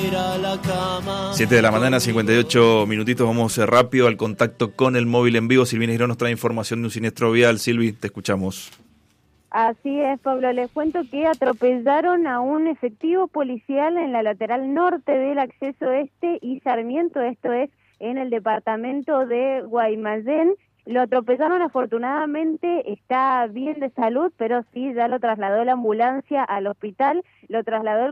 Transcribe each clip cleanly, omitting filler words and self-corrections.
ir a la cama. 7 de la mañana, 58 minutitos. Vamos rápido al contacto con el móvil en vivo. Silvina Girón nos trae información de un siniestro vial. Silvi, te escuchamos. Así es, Pablo. Les cuento que atropellaron a un efectivo policial en la lateral norte del acceso este y Sarmiento, esto es en el departamento de Guaymallén. Lo atropellaron, afortunadamente está bien de salud, pero sí, ya lo trasladó la ambulancia al hospital, lo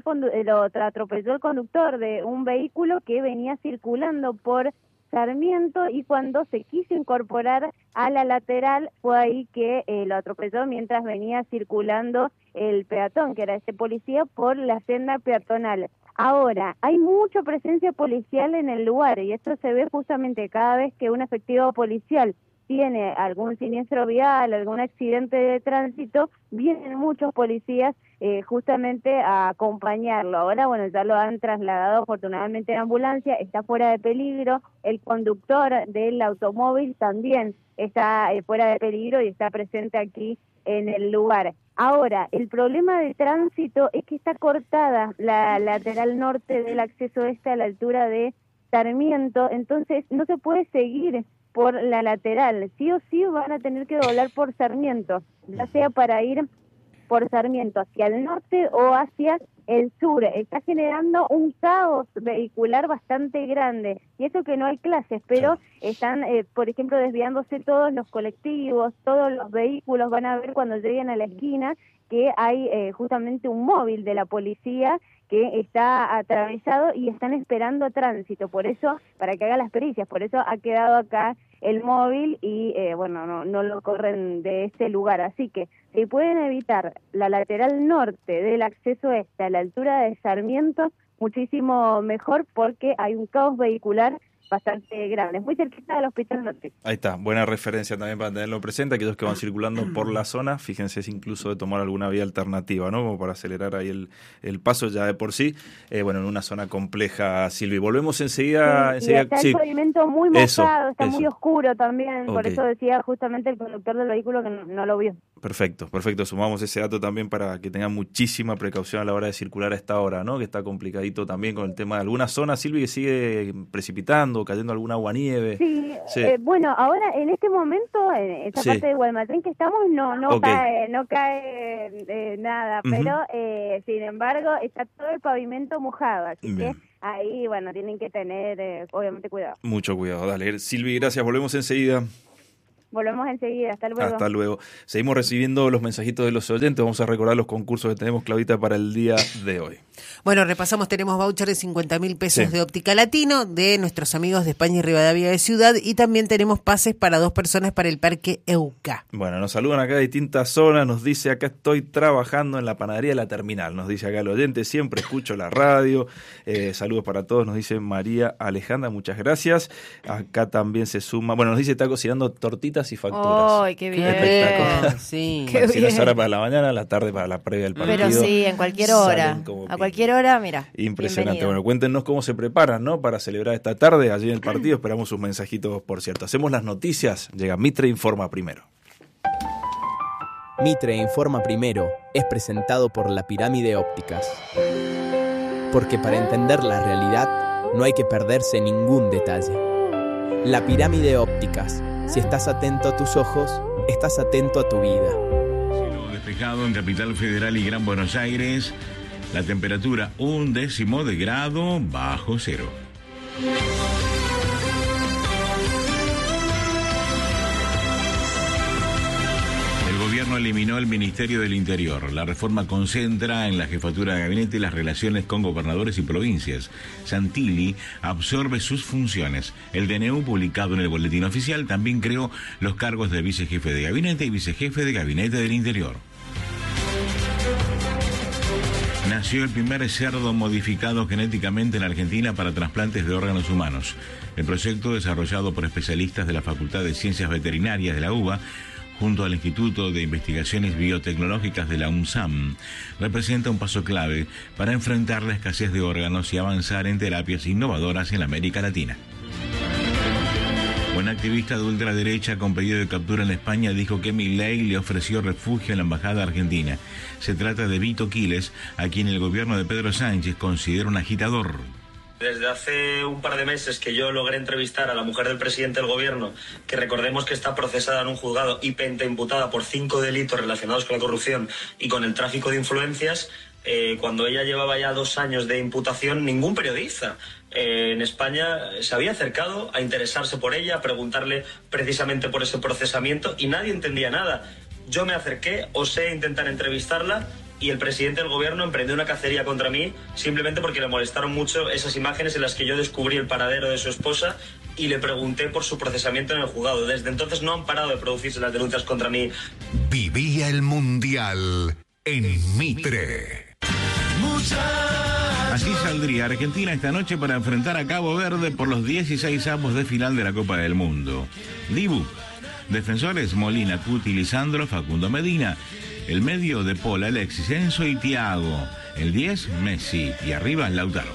atropelló el conductor de un vehículo que venía circulando por Sarmiento y cuando se quiso incorporar a la lateral fue ahí que lo atropelló mientras venía circulando el peatón, que era ese policía, por la senda peatonal. Ahora, hay mucha presencia policial en el lugar y esto se ve justamente cada vez que un efectivo policial tiene algún siniestro vial, algún accidente de tránsito, vienen muchos policías justamente a acompañarlo. Ahora, bueno, ya lo han trasladado afortunadamente en ambulancia, está fuera de peligro, el conductor del automóvil también está fuera de peligro y está presente aquí en el lugar. Ahora, el problema de tránsito es que está cortada la lateral norte del acceso este a la altura de Sarmiento, entonces no se puede seguir por la lateral, sí o sí van a tener que doblar por Sarmiento, ya sea para ir por Sarmiento hacia el norte o hacia el sur. Está generando un caos vehicular bastante grande, y eso que no hay clases, pero están, por ejemplo, desviándose todos los colectivos, todos los vehículos. Van a ver cuando lleguen a la esquina que hay justamente un móvil de la policía que está atravesado y están esperando tránsito, por eso, para que haga las pericias, por eso ha quedado acá el móvil y no lo corren de este lugar, así que si pueden evitar la lateral norte del acceso este a la altura de Sarmiento, muchísimo mejor, porque hay un caos vehicular bastante grande, es muy cerquita del Hospital Norte. Ahí está, buena referencia también para tenerlo presente. Aquellos que van circulando por la zona, fíjense si incluso de tomar alguna vía alternativa, ¿no? Como para acelerar ahí el paso ya de por sí. En una zona compleja, Silvi. Volvemos enseguida. Sí, y está el pavimento muy mojado, está muy oscuro también, Okay. Por eso decía justamente el conductor del vehículo que no lo vio. Perfecto. Sumamos ese dato también para que tengan muchísima precaución a la hora de circular a esta hora, ¿no? Que está complicadito también con el tema de algunas zonas, Silvi, que sigue precipitando, cayendo alguna aguanieve. Sí. Ahora en este momento, en esta parte de Guaymallén que estamos, no cae nada, pero sin embargo está todo el pavimento mojado, así que ahí, tienen que tener obviamente cuidado. Mucho cuidado, dale. Silvi, gracias, volvemos enseguida. Volvemos enseguida, hasta luego. Hasta luego. Seguimos recibiendo los mensajitos de los oyentes. Vamos a recordar los concursos que tenemos, Claudita, para el día de hoy. Bueno, repasamos, tenemos voucher de 50.000 pesos de Óptica Latino, de nuestros amigos de España y Rivadavia de Ciudad, y también tenemos pases para 2 personas para el Parque Euca. Bueno, nos saludan acá de distintas zonas, nos dice, acá estoy trabajando en la panadería de la terminal, nos dice acá el oyente, siempre escucho la radio, saludos para todos, nos dice María Alejandra, muchas gracias. Acá también se suma, nos dice, está cocinando tortitas y facturas. ¡Ay, qué bien! Espectacular. Sí. Si no es ahora para la mañana, la tarde para la previa del partido. Pero sí, en cualquier hora. A cualquier hora, mira. Impresionante. Bienvenido. Bueno, cuéntenos cómo se preparan, ¿no? Para celebrar esta tarde allí en el partido. Esperamos sus mensajitos, por cierto. Hacemos las noticias. Llega Mitre Informa Primero. Mitre Informa Primero es presentado por La Pirámide Ópticas. Porque para entender la realidad no hay que perderse ningún detalle. La Pirámide Ópticas. Si estás atento a tus ojos, estás atento a tu vida. Cielo despejado en Capital Federal y Gran Buenos Aires. La temperatura 0.1 grado bajo cero. El gobierno eliminó el Ministerio del Interior. La reforma concentra en la jefatura de gabinete las relaciones con gobernadores y provincias. Santilli absorbe sus funciones. El DNU, publicado en el Boletín Oficial, también creó los cargos de vicejefe de gabinete y vicejefe de gabinete del Interior. Nació el primer cerdo modificado genéticamente en Argentina para trasplantes de órganos humanos. El proyecto, desarrollado por especialistas de la Facultad de Ciencias Veterinarias de la UBA, junto al Instituto de Investigaciones Biotecnológicas de la UNSAM, representa un paso clave para enfrentar la escasez de órganos y avanzar en terapias innovadoras en América Latina. Un activista de ultraderecha con pedido de captura en España dijo que Milei le ofreció refugio en la embajada argentina. Se trata de Vito Quiles, a quien el gobierno de Pedro Sánchez considera un agitador. Desde hace un par de meses que yo logré entrevistar a la mujer del presidente del gobierno, que recordemos que está procesada en un juzgado y pentaimputada por 5 delitos relacionados con la corrupción y con el tráfico de influencias, cuando ella llevaba ya 2 años de imputación, ningún periodista en España se había acercado a interesarse por ella, a preguntarle precisamente por ese procesamiento, y nadie entendía nada. Yo me acerqué, osé intentar entrevistarla, y el presidente del gobierno emprendió una cacería contra mí simplemente porque le molestaron mucho esas imágenes en las que yo descubrí el paradero de su esposa y le pregunté por su procesamiento en el juzgado. Desde entonces no han parado de producirse las denuncias contra mí. Vivía el Mundial en Mitre. Así saldría Argentina esta noche para enfrentar a Cabo Verde por los 16avos de final de la Copa del Mundo. Dibu, defensores Molina, Cuti, Lisandro, Facundo Medina. El medio de Paul, Alexis, Enzo y Thiago. El 10, Messi. Y arriba, Lautaro.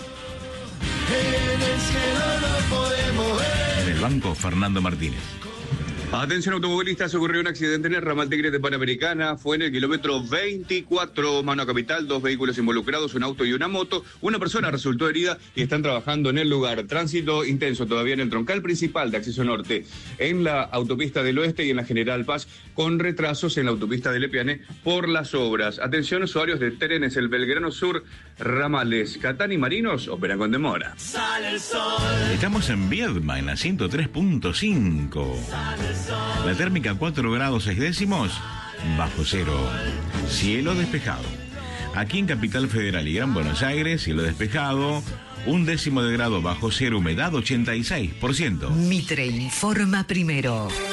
En el banco, Fernando Martínez. Atención automovilistas, ocurrió un accidente en el ramal Tigre de Panamericana, fue en el kilómetro 24, Mano Capital, 2 vehículos involucrados, un auto y una moto, una persona resultó herida y están trabajando en el lugar. Tránsito intenso todavía en el troncal principal de acceso norte, en la autopista del oeste y en la General Paz, con retrasos en la autopista de Lepiane por las obras. Atención usuarios de trenes, el Belgrano Sur, ramales Catán y Marinos operan con demora. Sale el sol. Estamos en Viedma, en la 103.5. La térmica 4 grados 6 décimos, bajo cero. Cielo despejado. Aquí en Capital Federal y Gran Buenos Aires, cielo despejado, 1 décimo de grado bajo cero, humedad 86%. Mitre informa primero.